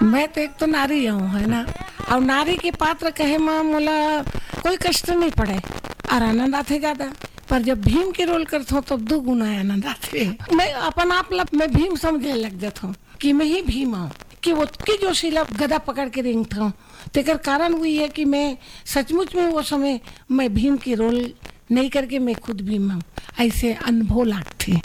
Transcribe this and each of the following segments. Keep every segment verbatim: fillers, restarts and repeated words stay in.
मैं तो एक तो नारी हूँ, है ना, और नारी के पात्र कहे माँ मोला कोई कष्ट नहीं पड़े और आनंद आते ज्यादा। पर जब भीम के रोल करता हूँ तब दो गुना आनंद आते। मैं अपन आप लग मैं भीम समझने लग जाता हूँ कि मैं ही भीम हूँ, कि वो की जो शिला गदा पकड़ के रेंगता हूँ। तेकर कारण हुई है कि मैं सचमुच में वो समय मैं भीम की रोल नहीं करके मैं खुद भीम हूँ, ऐसे अनुभव लागते।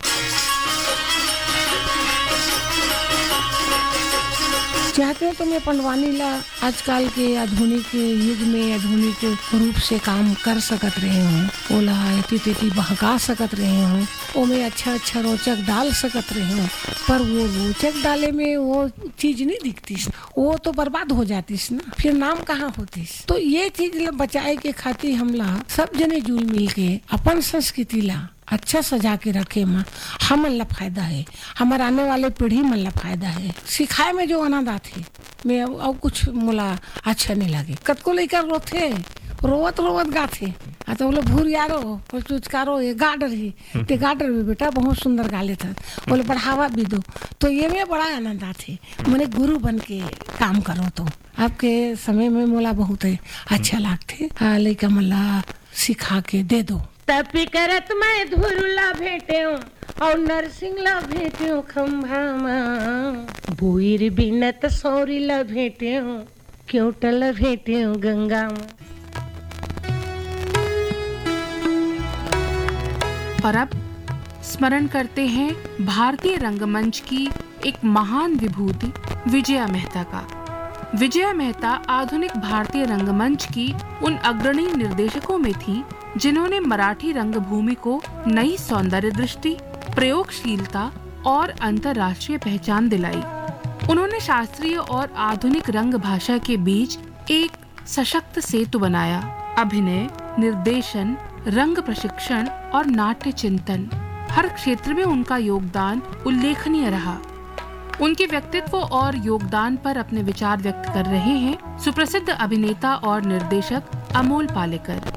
चाहते हो तो मैं पंडवानी ला आजकल के आधुनिक युग में आधुनिक रूप से काम कर सकत रहे हूँ। ओला एती तेती बहका सकत रहे हूँ, ओ में अच्छा अच्छा रोचक डाल सकत रहे हूँ। पर वो रोचक डाले में वो चीज नहीं दिखती, वो तो बर्बाद हो जातीस ना, फिर नाम कहाँ होतीस। तो ये चीज बचाए के खातिर हमला सब जने जुल मिल के अपन संस्कृति ला अच्छा सजा के रखे माँ, हम ला फायदा है, हमारे आने वाले पीढ़ी मन ला फायदा है। सिखाए में जो आनंद आते मैं और कुछ मोला अच्छा नहीं लगे। कतको लेकर रोते रोवत रोवत गाथे आ तो बोले भूर यारो और चुचकारो ये गाडर ही ते गाडर भी बेटा बहुत सुंदर गा लेता, बोले बढ़ावा भी दो। तो ये में बड़ा आनंद आते, मैंने गुरु बन के काम करो तो आपके समय में मोला बहुत अच्छा लागते। लेकर मोला सिखा के दे दो। तपी करत मैं धुरुला भेटे हूँ और नरसिंह ला भेटे हूँ खम्भा माँ, बुईर बिनत सौरी ला भेटे हूँ, क्योंटा ला भेटे हूँ गंगा माँ। और अब स्मरण करते हैं भारतीय रंगमंच की एक महान विभूति विजया मेहता का। विजया मेहता आधुनिक भारतीय रंगमंच की उन अग्रणी निर्देशकों में थी जिन्होंने मराठी रंगभूमि को नई सौंदर्य दृष्टि, प्रयोगशीलता और अंतर्राष्ट्रीय पहचान दिलाई। उन्होंने शास्त्रीय और आधुनिक रंग भाषा के बीच एक सशक्त सेतु बनाया। अभिनय, निर्देशन, रंग प्रशिक्षण और नाट्य चिंतन, हर क्षेत्र में उनका योगदान उल्लेखनीय रहा। उनके व्यक्तित्व और योगदान पर अपने विचार व्यक्त कर रहे हैं सुप्रसिद्ध अभिनेता और निर्देशक अमोल पालेकर।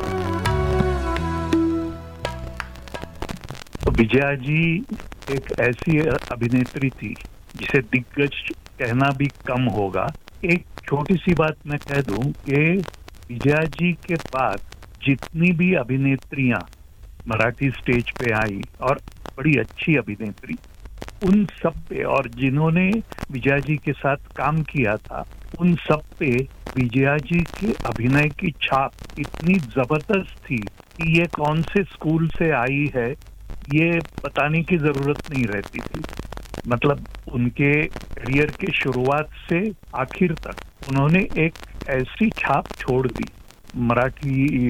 विजया जी एक ऐसी अभिनेत्री थी जिसे दिग्गज कहना भी कम होगा। एक छोटी सी बात मैं कह दूं कि विजया जी के बाद जितनी भी अभिनेत्रियां मराठी स्टेज पे आई और बड़ी अच्छी अभिनेत्री, उन सब पे और जिन्होंने विजया जी के साथ काम किया था उन सब पे विजया जी के अभिनय की छाप इतनी जबरदस्त थी कि ये कौन से स्कूल से आई है ये बताने की जरूरत नहीं रहती थी। मतलब उनके करियर के शुरुआत से आखिर तक उन्होंने एक ऐसी छाप छोड़ दी मराठी